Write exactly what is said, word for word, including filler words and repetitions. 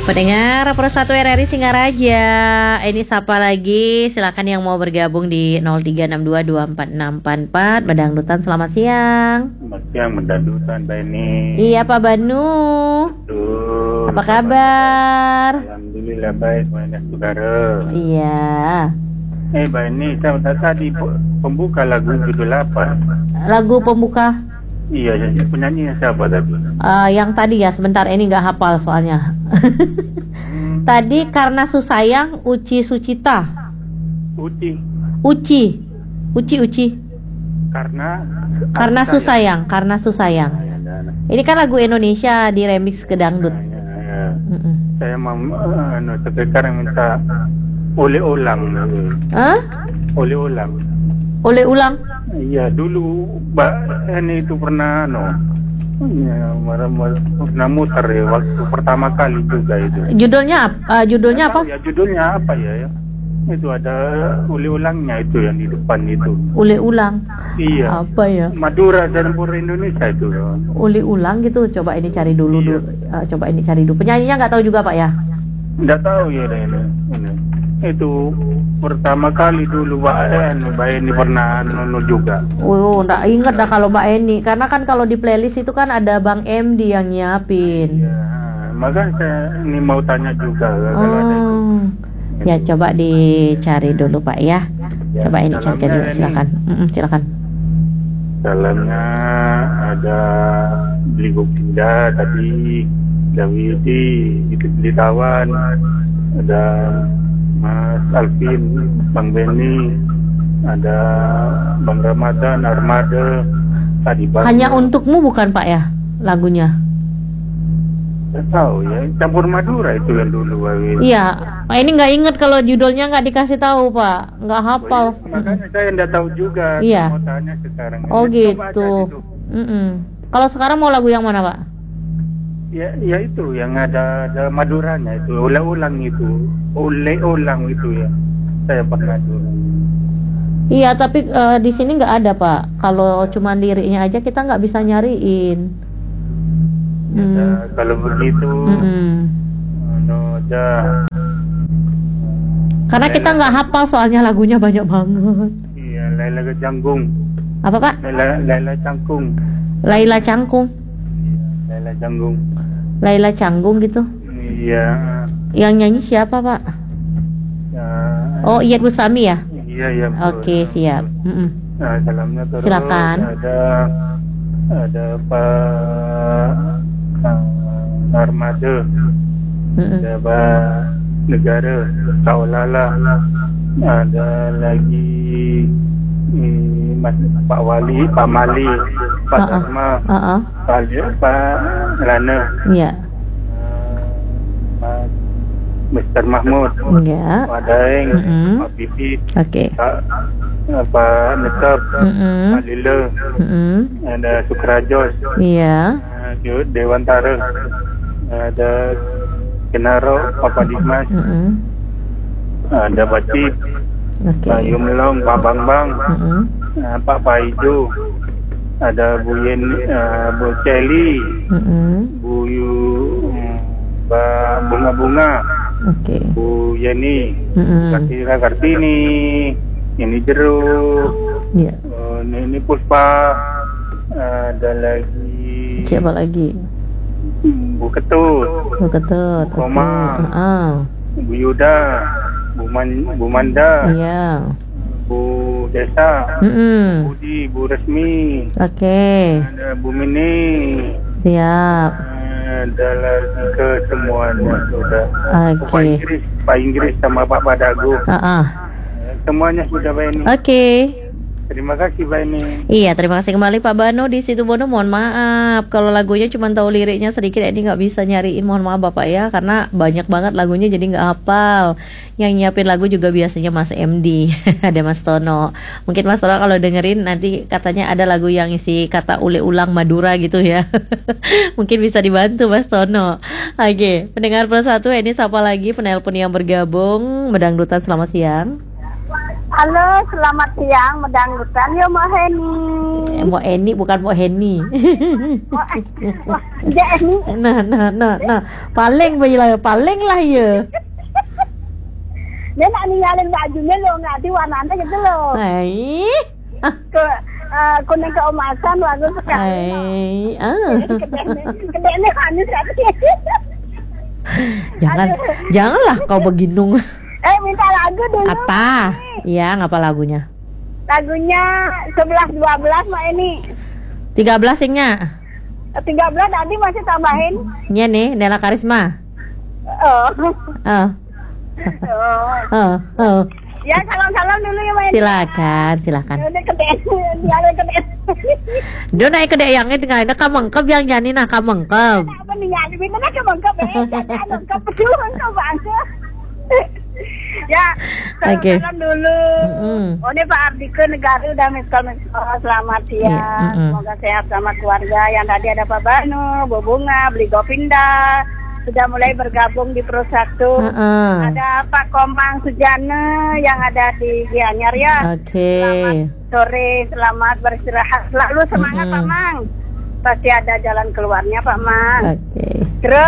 Pendengar Persatu R R I Singaraja, ini siapa lagi? Silakan yang mau bergabung di nol tiga enam dua dua empat enam empat empat. Bedangdutan, selamat siang. Selamat siang, Bedangdutan, Mbak Eni. Iya, Pak Banu. Betul. Apa kabar? Alhamdulillah baik, banyak saudara. Iya. Eh, Mbak Eni, saya tadi pembuka lagu judul apa? Lagu pembuka? Iya, penyanyinya siapa tadi? Uh, yang tadi ya, sebentar ini nggak hafal soalnya. hmm. Tadi Karena Susayang, Uci Sucita. Uci. Uci. Uci Uci. Karena. Karena Susayang, Karena Susayang. Ini kan lagu Indonesia di remix ke dangdut. Ya, ya. Mm -mm. Saya mau, uh, sekarang minta oleh ulang. Hah? Oleh ulang. Oleh ulang? Iya, dulu Mbak Eni itu pernah no, ya, pernah muter ya waktu pertama kali juga itu. Judulnya apa? Uh, judulnya apa? Ya, judulnya apa ya, ya? Itu ada uli ulangnya itu yang di depan itu. Uli ulang? Iya. Apa ya? Madura dan Pura Indonesia itu. Uli ulang gitu. Coba ini cari dulu. Iya. dulu. Uh, coba ini cari dulu. Penyanyinya nggak tahu juga Pak ya? Nggak tahu ya ini. ini. Itu pertama kali dulu Mbak Eni, Mbak Eni pernah nonton juga. Oh, nggak inget dah kalau Mbak Eni, karena kan kalau di playlist itu kan ada Bang M D yang nyiapin. Iya, makanya saya ini mau tanya juga oh. kalau ada itu. Ya coba dicari dulu Pak ya. ya coba ini cari dulu, silakan. Mm-mm, silakan. Dalamnya ada beli Gopinda tadi, Dawidi, itu beli Tawan, ada Mas Alvin, Bang Benny, ada Bang Ramadan, Armada, tadi Bang. Hanya untukmu bukan Pak ya lagunya? Tidak tahu ya, campur Madura itu yang dulu. Iya, Pak ini nggak inget kalau judulnya nggak dikasih tahu Pak, nggak hafal. Oh, iya, makanya saya nggak tahu juga. Iya. Mau tanya sekarang. Oh gitu. Kalau sekarang mau lagu yang mana Pak? Ya, ya itu yang ada, ada Maduranya itu, ulang-ulang itu, ulang itu ya. Saya pernah dulu. Iya, tapi uh, di sini nggak ada Pak. Kalau cuma liriknya aja kita nggak bisa nyariin. Ya, hmm. Kalau begitu, mm-hmm. no, aja. Karena kita nggak hafal soalnya lagunya banyak banget. Iya, Laila Janggung. Apa Pak? Laila, Laila Cangkung. Laila Cangkung. Laila Canggung. Laila Canggung gitu. Iya. Yang nyanyi siapa Pak? Ya. Oh Iyeth Bustami ya? Iya iya. Oke siap. Mm-mm. Nah, salamnya terus. Silakan. Ada ada Pak Armada, mm-mm. Ada Pak Negara, Kaulala, ada lagi eh, Mas Pak Wali, Pak Mali, Pak uh-uh. Dharma, uh-uh. Pak Pak Rana, iya. Pak Mister Mahmud, iya. Pak Daeng, mm-hmm. Pak Bibi, okay. Pak Pak Nekap, mm-hmm. Pak Lila, mm-hmm. ada Sukrajos, iya. uh, Dewantara, ada Kenaro, Papa Dimas, mm-hmm. ada Pak Cip, okay. Pak Yumlong, Pak Bambang, mm-hmm. uh, Pak Paijo, ada Bu Yeni, uh, Bu Celi, mm-hmm. Bu Yu, um, Pak Bunga-Bunga, okay. Bu Yeni, mm-hmm. Kartira Kartini, ini Jeruk, yeah. uh, ini, ini Puspa, uh, ada lagi siapa lagi? Bu Ketut, Bu Ketut, Bu Koma, okay. uh-uh. Bu Yuda, Bu, Man, Bu Manda, yeah. Bu Desa, mm-hmm. Budi, Bu Resmi, oke, okay. ada Bu Mini, siap. Ada lagi ke semuanya sudah. Okay. Pak Inggris, Pak Inggris sama Pak Padago. Uh-uh. Semuanya sudah Pak ini. Oke. Okay. Terima kasih Pak ini. Iya, terima kasih kembali Pak Bano di situ Bono. Mohon maaf kalau lagunya cuma tahu liriknya sedikit, ini nggak bisa nyariin. Mohon maaf Bapak ya, karena banyak banget lagunya jadi nggak hafal. Yang nyiapin lagu juga biasanya Mas M D, ada Mas Tono. Mungkin Mas Tono kalau dengerin nanti katanya ada lagu yang isi kata ule ulang Madura gitu ya. Mungkin bisa dibantu Mas Tono. Oke, pendengar Persatu ini siapa lagi penelpon yang bergabung? Bedangdutan, selamat siang. Halo, selamat siang, medangdutan. Yo, Mbak Heni. Eh, mau Eni bukan mau Heni. Ya, Heni. Nah, nah, nah, nah. Paling bayilah, paling lah ya. Dia nak ninggalin bajunya lo, nggak warnanya gitu lo. Hai. Ke uh, kuning keemasan bagus sekali. Hai. Ah. Kedeknya manis katanya. Jangan, janganlah kau beginung. Eh, minta lagu dulu. Apa? Iya, ngapa lagunya? Lagunya sebelas dua belas Mbak ini. tiga belas singnya. tiga belas nanti masih tambahin. Iya nih, Nela Karisma. Oh. Oh. Oh. Oh, oh. Ya, salam-salam dulu ya Mbak. Silakan, silakan. Udah kedek, dia kedek. Dia naik kedek yang itu nggak ada kamengkep yang jani nah kamengkep. Apa nih ya? Bina nak mangkap eh. Jangan mangkap betul mangkap bangsa. Ya, Oke. salam dulu. Mm-mm. Oh, ini Pak Ardike Negara udah miskal miskal. Selamat siang. Yeah, mm-mm. Semoga sehat sama keluarga. Yang tadi ada Pak Banu, Bu Bunga, Beli Gopinda. Sudah mulai bergabung di Pro Satu. Uh-uh. Ada Pak Komang Sujana yang ada di Gianyar ya. Oke. Selamat sore, selamat beristirahat. Selalu semangat Mm-mm. Pak Mang. Pasti ada jalan keluarnya Pak Mang. Oke. Terus